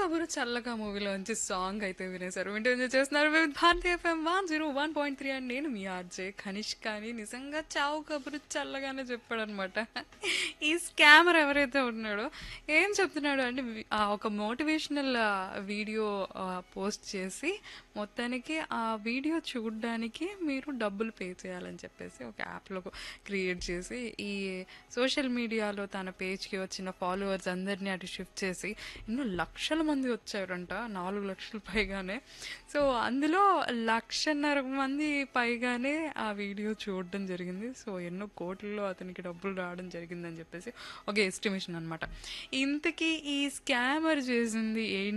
కబురు చల్లగా మూవీలోంచి సాంగ్ అయితే వినేశారు. వింటూ ఎంజాయ్ చేస్తున్నారు విత్ భారతీయ ఎఫ్ఎం 101.3 అండ్ నేను మీ ఆర్జే కనిష్క. అని నిజంగా చావు కబురు చల్లగానే చెప్పాడనమాట. ఈ స్కామర్ ఎవరైతే ఉన్నాడో ఏం చెప్తున్నాడు అంటే ఒక మోటివేషనల్ వీడియో పోస్ట్ చేసి మొత్తానికి ఆ వీడియో చూడడానికి మీరు డబ్బులు పే చేయాలని చెప్పేసి ఒక యాప్లో క్రియేట్ చేసి ఈ సోషల్ మీడియాలో తన పేజ్కి వచ్చిన ఫాలోవర్స్ అందరినీ అటు షిఫ్ట్ చేసి ఎన్నో లక్షల మంది వచ్చారంట, 4 లక్షల పైగానే. సో అందులో 1,50,000 మంది పైగానే ఆ వీడియో చూడడం జరిగింది. సో ఎన్నో కోట్లలో అతనికి డబ్బులు రావడం జరిగిందని చెప్పేసి ఒక ఎస్టిమేషన్ అనమాట. ఇంతకీ ఈ స్కామర్ చేసింది ఏంటి